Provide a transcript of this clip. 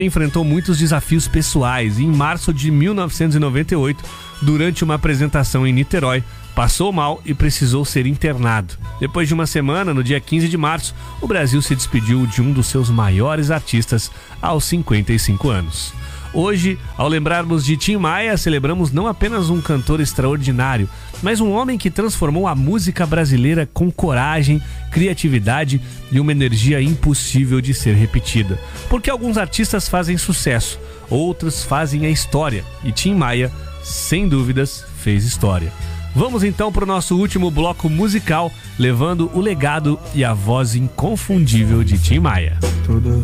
enfrentou muitos desafios pessoais e em março de 1998, durante uma apresentação em Niterói, passou mal e precisou ser internado. Depois de uma semana, no dia 15 de março, o Brasil se despediu de um dos seus maiores artistas aos 55 anos. Hoje, ao lembrarmos de Tim Maia, celebramos não apenas um cantor extraordinário, mas um homem que transformou a música brasileira com coragem, criatividade e uma energia impossível de ser repetida. Porque alguns artistas fazem sucesso, outros fazem a história, e Tim Maia, sem dúvidas, fez história. Vamos então para o nosso último bloco musical, levando o legado e a voz inconfundível de Tim Maia.